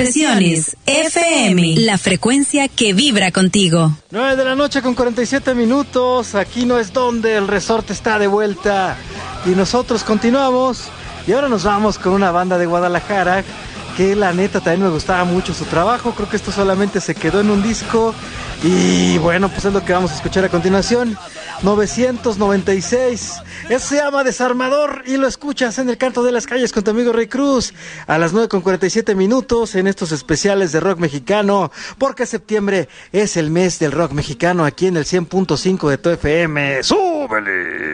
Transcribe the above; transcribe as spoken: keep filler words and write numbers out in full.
Expresiones F M, la frecuencia que vibra contigo. nueve de la noche con cuarenta y siete minutos. Aquí no es donde el resorte está de vuelta. Y nosotros continuamos. Y ahora nos vamos con una banda de Guadalajara que la neta también me gustaba mucho su trabajo. Creo que esto solamente se quedó en un disco. Y bueno, pues es lo que vamos a escuchar a continuación. novecientos noventa y seis. Eso se llama Desarmador y lo escuchas en el Canto de las Calles con tu amigo Rey Cruz a las nueve con cuarenta y siete minutos en estos especiales de rock mexicano, porque septiembre es el mes del rock mexicano aquí en el cien punto cinco de tu F M. ¡Súbele!